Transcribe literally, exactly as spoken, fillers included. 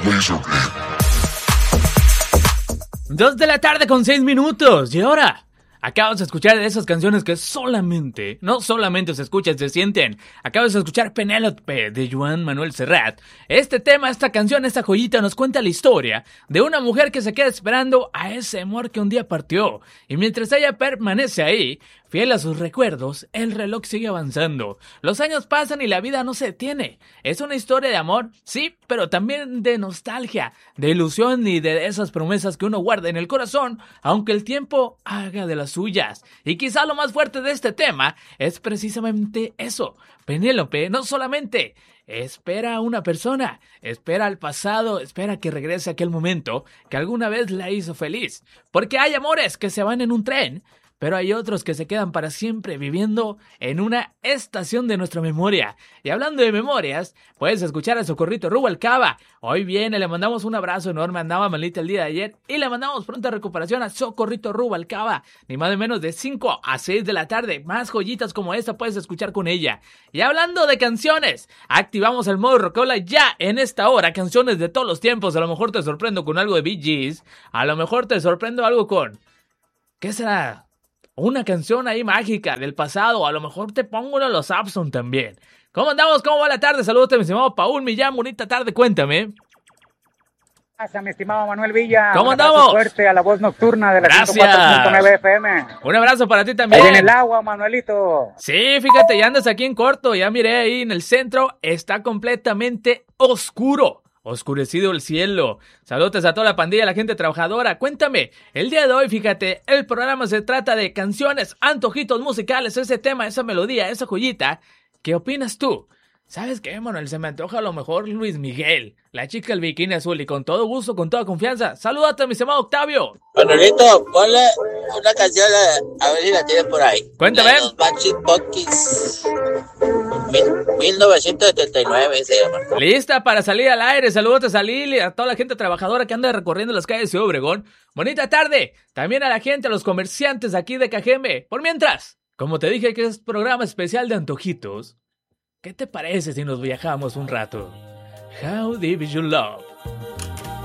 Dos de la tarde con seis minutos. Y ahora acabas de escuchar de esas canciones que solamente, no solamente se escuchan, se sienten. Acabas de escuchar Penélope de Joan Manuel Serrat. Este tema, esta canción, esta joyita nos cuenta la historia de una mujer que se queda esperando a ese amor que un día partió. Y mientras ella permanece ahí, fiel a sus recuerdos, el reloj sigue avanzando. Los años pasan y la vida no se detiene. Es una historia de amor, sí, pero también de nostalgia, de ilusión y de esas promesas que uno guarda en el corazón, aunque el tiempo haga de las suyas. Y quizá lo más fuerte de este tema es precisamente eso. Penélope no solamente espera a una persona, espera al pasado, espera que regrese aquel momento que alguna vez la hizo feliz. Porque hay amores que se van en un tren, pero hay otros que se quedan para siempre viviendo en una estación de nuestra memoria. Y hablando de memorias, puedes escuchar a Socorrito Rubalcaba. Hoy viene, le mandamos un abrazo enorme, andaba malita el día de ayer, y le mandamos pronta recuperación a Socorrito Rubalcaba. Ni más ni menos de cinco a seis de la tarde, más joyitas como esta puedes escuchar con ella. Y hablando de canciones, activamos el modo Rocola ya en esta hora, canciones de todos los tiempos. A lo mejor te sorprendo con algo de Bee Gees, a lo mejor te sorprendo algo con... ¿qué será? Una canción ahí mágica del pasado. A lo mejor te pongo uno de los Abson también. ¿Cómo andamos? ¿Cómo va la tarde? Saludos, mi estimado Paul Millán. Bonita tarde, cuéntame. Gracias, mi estimado Manuel Villa. ¿Cómo Un andamos? Fuerte a la voz nocturna de la Gracias. ciento cuatro punto nueve F M. Un abrazo para ti también. Ahí viene el agua, Manuelito. Sí, fíjate, ya andas aquí en corto. Ya miré ahí en el centro. Está completamente oscuro. Oscurecido el cielo. Saludos a toda la pandilla, la gente trabajadora. Cuéntame, el día de hoy, fíjate, el programa se trata de canciones, antojitos musicales, ese tema, esa melodía, esa joyita. ¿Qué opinas tú? ¿Sabes qué, Manuel? Se me antoja a lo mejor Luis Miguel, la chica del bikini azul, y con todo gusto, con toda confianza. Salúdate, mi estimado Octavio. Manuelito, ponle una canción a, a ver si la tienes por ahí. Cuéntame. De los Backstreet Boys. mil novecientos setenta y nueve se llama. Lista para salir al aire. Saludos a Lili, a toda la gente trabajadora que anda recorriendo las calles de Obregón. Bonita tarde. También a la gente, a los comerciantes aquí de Cajeme. Por mientras, como te dije que es programa especial de antojitos, ¿qué te parece si nos viajamos un rato? How Deep Is Your Love,